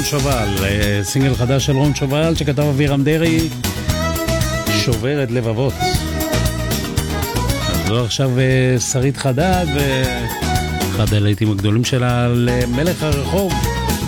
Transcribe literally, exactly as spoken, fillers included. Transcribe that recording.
שובל, סינגל חדש של רון שובל שכתב אבירם דרי, שוברת לבבות. אז זו עכשיו שרית חדד, ואחד הלהיטים הגדולים שלה למלך הרחוב.